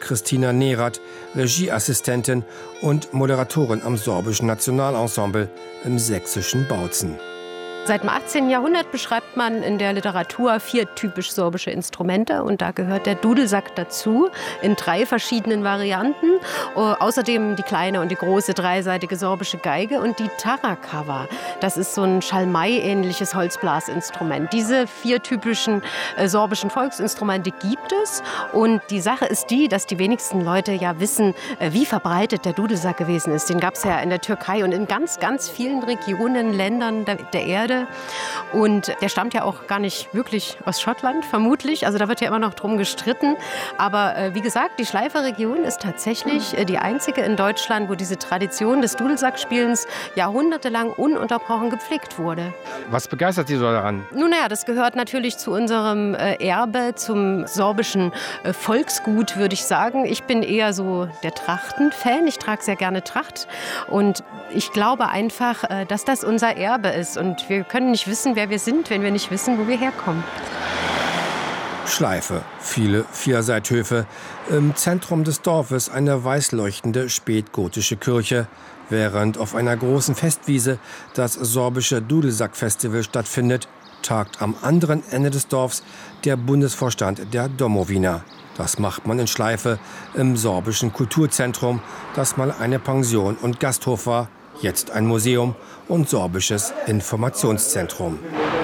Christina Nerath, Regieassistentin und Moderatorin am Sorbischen Nationalensemble im sächsischen Bautzen. Seit dem 18. Jahrhundert beschreibt man in der Literatur 4 typisch sorbische Instrumente und da gehört der Dudelsack dazu in 3 verschiedenen Varianten. Außerdem die kleine und die große dreiseitige sorbische Geige und die Tarakawa. Das ist so ein Schalmei-ähnliches Holzblasinstrument. Diese 4 typischen sorbischen Volksinstrumente gibt es und die Sache ist die, dass die wenigsten Leute ja wissen, wie verbreitet der Dudelsack gewesen ist. Den gab es ja in der Türkei und in ganz, ganz vielen Regionen, Ländern der Erde. Und der stammt ja auch gar nicht wirklich aus Schottland, vermutlich. Also da wird ja immer noch drum gestritten. Aber wie gesagt, die Schleifer-Region ist tatsächlich die einzige in Deutschland, wo diese Tradition des Dudelsackspielens jahrhundertelang ununterbrochen gepflegt wurde. Was begeistert Sie so daran? Nun naja, das gehört natürlich zu unserem Erbe, zum sorbischen Volksgut, würde ich sagen. Ich bin eher so der Trachten-Fan. Ich trage sehr gerne Tracht. Und ich glaube einfach, dass das unser Erbe ist. Und wir können nicht wissen, wer wir sind, wenn wir nicht wissen, wo wir herkommen. Schleife, viele Vierseithöfe. Im Zentrum des Dorfes eine weißleuchtende spätgotische Kirche, während auf einer großen Festwiese das sorbische Dudelsack-Festival stattfindet, tagt am anderen Ende des Dorfs der Bundesvorstand der Domowina. Das macht man in Schleife im sorbischen Kulturzentrum, das mal eine Pension und Gasthof war, jetzt ein Museum und sorbisches Informationszentrum.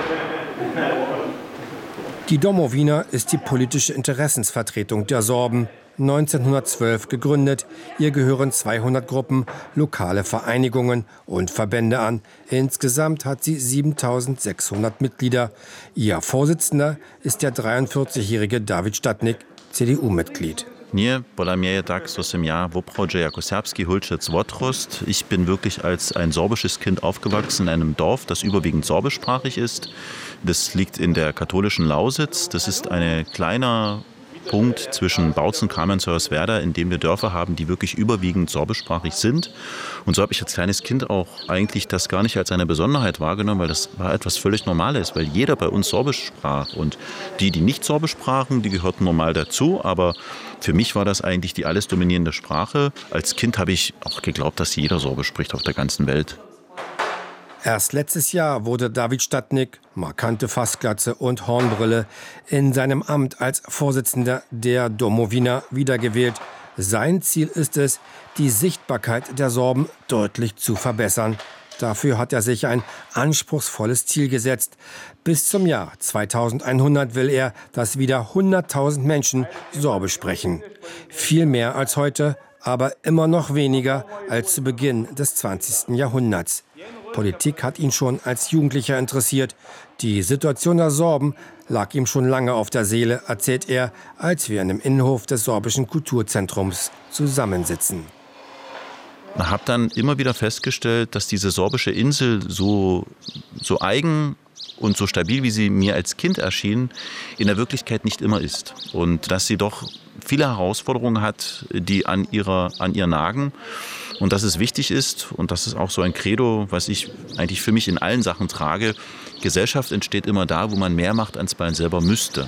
Die Domowina ist die politische Interessensvertretung der Sorben. 1912 gegründet. Ihr gehören 200 Gruppen, lokale Vereinigungen und Verbände an. Insgesamt hat sie 7.600 Mitglieder. Ihr Vorsitzender ist der 43-jährige David Stadnik, CDU-Mitglied. Nie Bolamie je tak, so jsem já opravdu jako serbský Hulčec odrost. Ich bin wirklich als ein sorbisches Kind aufgewachsen in einem Dorf, das überwiegend sorbischsprachig ist. Das liegt in der katholischen Lausitz. Das ist ein kleiner Punkt zwischen Bautzen, Kamenz und Hoyerswerda, in dem wir Dörfer haben, die wirklich überwiegend sorbischsprachig sind. Und so habe ich als kleines Kind auch eigentlich das gar nicht als eine Besonderheit wahrgenommen, weil das war etwas völlig Normales, weil jeder bei uns Sorbisch sprach. Und die nicht Sorbisch sprachen, die gehörten normal dazu, aber für mich war das eigentlich die alles dominierende Sprache. Als Kind habe ich auch geglaubt, dass jeder Sorbisch spricht auf der ganzen Welt. Erst letztes Jahr wurde David Stadnik, markante Fassglatze und Hornbrille, in seinem Amt als Vorsitzender der Domowina wiedergewählt. Sein Ziel ist es, die Sichtbarkeit der Sorben deutlich zu verbessern. Dafür hat er sich ein anspruchsvolles Ziel gesetzt. Bis zum Jahr 2100 will er, dass wieder 100.000 Menschen Sorbisch sprechen. Viel mehr als heute, aber immer noch weniger als zu Beginn des 20. Jahrhunderts. Politik hat ihn schon als Jugendlicher interessiert. Die Situation der Sorben lag ihm schon lange auf der Seele, erzählt er, als wir in dem Innenhof des sorbischen Kulturzentrums zusammensitzen. Ich habe dann immer wieder festgestellt, dass diese sorbische Insel so eigen und so stabil, wie sie mir als Kind erschien, in der Wirklichkeit nicht immer ist. Und dass sie doch viele Herausforderungen hat, die an ihr nagen. Und dass es wichtig ist, und das ist auch so ein Credo, was ich eigentlich für mich in allen Sachen trage, Gesellschaft entsteht immer da, wo man mehr macht, als man selber müsste.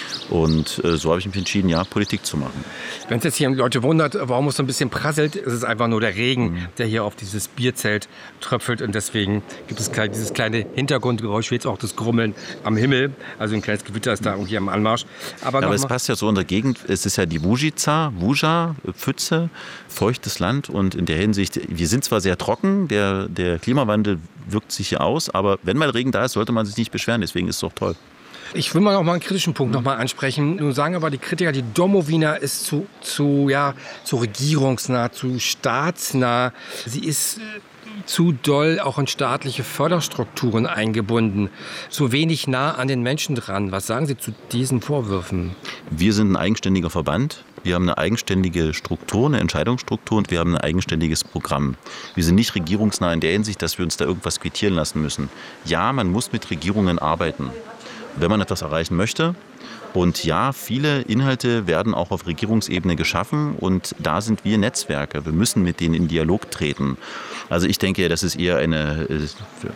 Und so habe ich mich entschieden, ja, Politik zu machen. Wenn es jetzt hier Leute wundert, warum es so ein bisschen prasselt, ist es einfach nur der Regen, der hier auf dieses Bierzelt tröpfelt. Und deswegen gibt es dieses kleine Hintergrundgeräusch, wie jetzt auch das Grummeln am Himmel. Also ein kleines Gewitter ist da irgendwie am Anmarsch. Aber es passt ja so in der Gegend, es ist ja die Vuja, Pfütze, feuchtes Land. Und in der Hinsicht, wir sind zwar sehr trocken, der Klimawandel wirkt sich hier aus, aber wenn mal Regen da ist, sollte man sich nicht beschweren. Deswegen ist es doch toll. Ich will mal noch mal einen kritischen Punkt noch mal ansprechen. Nun sagen aber die Kritiker, die Domowina ist zu regierungsnah, zu staatsnah. Sie ist zu doll auch in staatliche Förderstrukturen eingebunden, zu wenig nah an den Menschen dran. Was sagen Sie zu diesen Vorwürfen? Wir sind ein eigenständiger Verband. Wir haben eine eigenständige Struktur, eine Entscheidungsstruktur und wir haben ein eigenständiges Programm. Wir sind nicht regierungsnah in der Hinsicht, dass wir uns da irgendwas quittieren lassen müssen. Ja, man muss mit Regierungen arbeiten, wenn man etwas erreichen möchte. Und ja, viele Inhalte werden auch auf Regierungsebene geschaffen und da sind wir Netzwerke. Wir müssen mit denen in Dialog treten. Also ich denke, das ist eher eine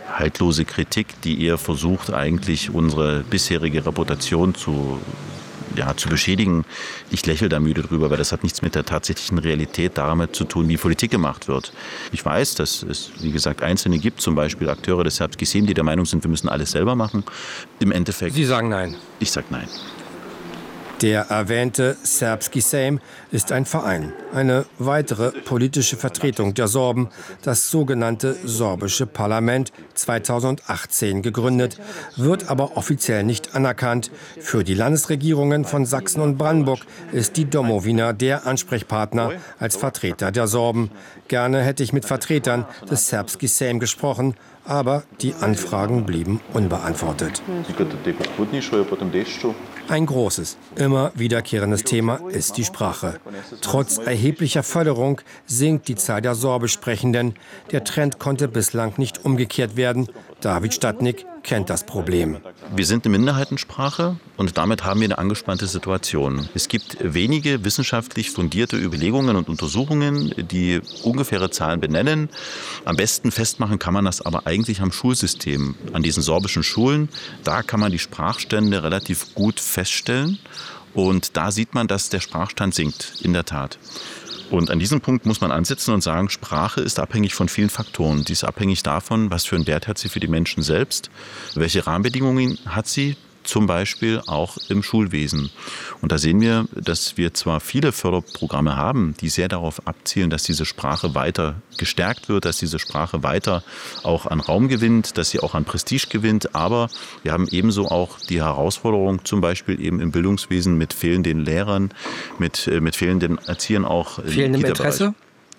haltlose Kritik, die eher versucht, eigentlich unsere bisherige Reputation zu zu beschädigen. Ich lächle da müde drüber, weil das hat nichts mit der tatsächlichen Realität damit zu tun, wie Politik gemacht wird. Ich weiß, dass es, wie gesagt, Einzelne gibt, zum Beispiel Akteure des Serbski Sejm, die der Meinung sind, wir müssen alles selber machen. Im Endeffekt... Sie sagen nein. Ich sage nein. Der erwähnte Serbski Sejm ist ein Verein, eine weitere politische Vertretung der Sorben, das sogenannte sorbische Parlament, 2018 gegründet, wird aber offiziell nicht anerkannt. Für die Landesregierungen von Sachsen und Brandenburg ist die Domovina der Ansprechpartner als Vertreter der Sorben. Gerne hätte ich mit Vertretern des Serbski Sejm gesprochen, aber die Anfragen blieben unbeantwortet. Ein großes, immer wiederkehrendes Thema ist die Sprache. Trotz erheblicher Förderung sinkt die Zahl der Sorbisch Sprechenden. Der Trend konnte bislang nicht umgekehrt werden. David Stadnik kennt das Problem. Wir sind eine Minderheitensprache und damit haben wir eine angespannte Situation. Es gibt wenige wissenschaftlich fundierte Überlegungen und Untersuchungen, die ungefähre Zahlen benennen. Am besten festmachen kann man das aber eigentlich am Schulsystem, an diesen sorbischen Schulen. Da kann man die Sprachstände relativ gut feststellen und da sieht man, dass der Sprachstand sinkt, in der Tat. Und an diesem Punkt muss man ansetzen und sagen, Sprache ist abhängig von vielen Faktoren. Die ist abhängig davon, was für einen Wert hat sie für die Menschen selbst, welche Rahmenbedingungen hat sie, zum Beispiel auch im Schulwesen. Und da sehen wir, dass wir zwar viele Förderprogramme haben, die sehr darauf abzielen, dass diese Sprache weiter gestärkt wird, dass diese Sprache weiter auch an Raum gewinnt, dass sie auch an Prestige gewinnt, aber wir haben ebenso auch die Herausforderung, zum Beispiel eben im Bildungswesen mit fehlenden Lehrern, mit fehlenden Erziehern auch. Fehlendem Interesse?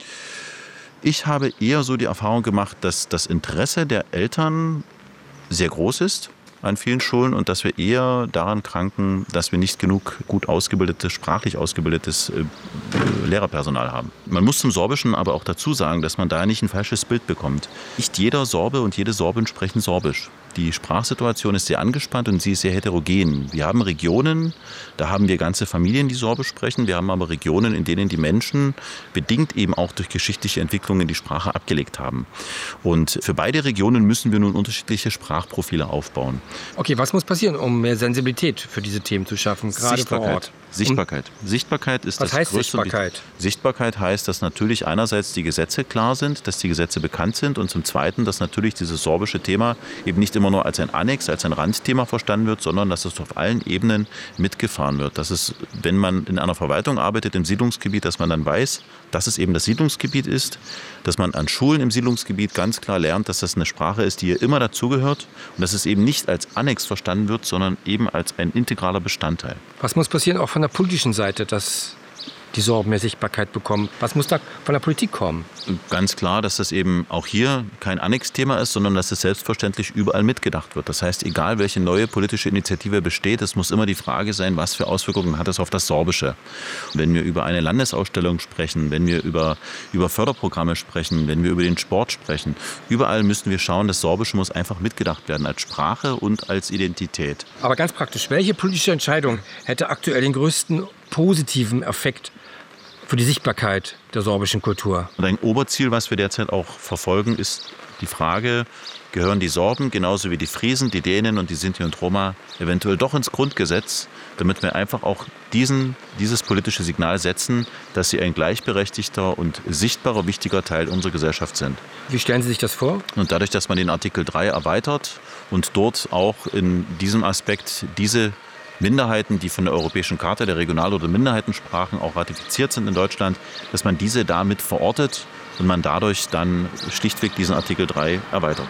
Ich habe eher so die Erfahrung gemacht, dass das Interesse der Eltern sehr groß ist an vielen Schulen und dass wir eher daran kranken, dass wir nicht genug gut ausgebildetes, sprachlich ausgebildetes Lehrerpersonal haben. Man muss zum Sorbischen aber auch dazu sagen, dass man da nicht ein falsches Bild bekommt. Nicht jeder Sorbe und jede Sorbin sprechen Sorbisch. Die Sprachsituation ist sehr angespannt und sie ist sehr heterogen. Wir haben Regionen, da haben wir ganze Familien, die Sorbisch sprechen. Wir haben aber Regionen, in denen die Menschen bedingt eben auch durch geschichtliche Entwicklungen die Sprache abgelegt haben. Und für beide Regionen müssen wir nun unterschiedliche Sprachprofile aufbauen. Okay, was muss passieren, um mehr Sensibilität für diese Themen zu schaffen, gerade vor Ort? Sichtbarkeit ist das Größte. Was heißt Sichtbarkeit? Sichtbarkeit heißt, dass natürlich einerseits die Gesetze klar sind, dass die Gesetze bekannt sind und zum Zweiten, dass natürlich dieses sorbische Thema eben nicht immer nur als ein Annex, als ein Randthema verstanden wird, sondern dass es auf allen Ebenen mitgefahren wird. Dass es, wenn man in einer Verwaltung arbeitet, im Siedlungsgebiet, dass man dann weiß, dass es eben das Siedlungsgebiet ist, dass man an Schulen im Siedlungsgebiet ganz klar lernt, dass das eine Sprache ist, die hier immer dazugehört und dass es eben nicht als Annex verstanden wird, sondern eben als ein integraler Bestandteil. Was muss passieren, auch von der politischen Seite, dass die Sorben mehr Sichtbarkeit bekommen? Was muss da von der Politik kommen? Ganz klar, dass das eben auch hier kein Annexthema ist, sondern dass es selbstverständlich überall mitgedacht wird. Das heißt, egal welche neue politische Initiative besteht, es muss immer die Frage sein, was für Auswirkungen hat es auf das Sorbische. Wenn wir über eine Landesausstellung sprechen, wenn wir über Förderprogramme sprechen, wenn wir über den Sport sprechen, überall müssen wir schauen, das Sorbische muss einfach mitgedacht werden als Sprache und als Identität. Aber ganz praktisch, welche politische Entscheidung hätte aktuell den größten positiven Effekt für die Sichtbarkeit der sorbischen Kultur? Und ein Oberziel, was wir derzeit auch verfolgen, ist die Frage, gehören die Sorben genauso wie die Friesen, die Dänen und die Sinti und Roma eventuell doch ins Grundgesetz, damit wir einfach auch dieses politische Signal setzen, dass sie ein gleichberechtigter und sichtbarer, wichtiger Teil unserer Gesellschaft sind. Wie stellen Sie sich das vor? Und dadurch, dass man den Artikel 3 erweitert und dort auch in diesem Aspekt diese Minderheiten, die von der Europäischen Charta der Regional- oder Minderheitensprachen auch ratifiziert sind in Deutschland, dass man diese damit verortet und man dadurch dann schlichtweg diesen Artikel 3 erweitert.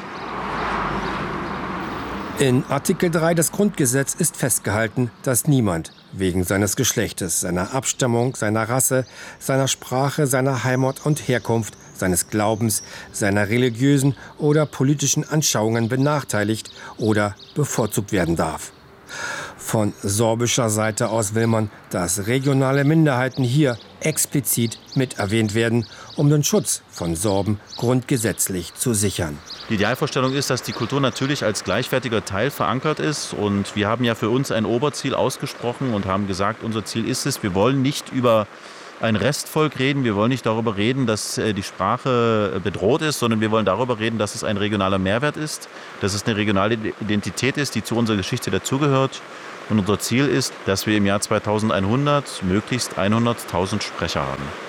In Artikel 3 des Grundgesetzes ist festgehalten, dass niemand wegen seines Geschlechtes, seiner Abstammung, seiner Rasse, seiner Sprache, seiner Heimat und Herkunft, seines Glaubens, seiner religiösen oder politischen Anschauungen benachteiligt oder bevorzugt werden darf. Von sorbischer Seite aus will man, dass regionale Minderheiten hier explizit mit erwähnt werden, um den Schutz von Sorben grundgesetzlich zu sichern. Die Idealvorstellung ist, dass die Kultur natürlich als gleichwertiger Teil verankert ist. Und wir haben ja für uns ein Oberziel ausgesprochen und haben gesagt, unser Ziel ist es, wir wollen nicht über ein Restvolk reden, wir wollen nicht darüber reden, dass die Sprache bedroht ist, sondern wir wollen darüber reden, dass es ein regionaler Mehrwert ist, dass es eine regionale Identität ist, die zu unserer Geschichte dazugehört Und unser Ziel ist, dass wir im Jahr 2100 möglichst 100.000 Sprecher haben.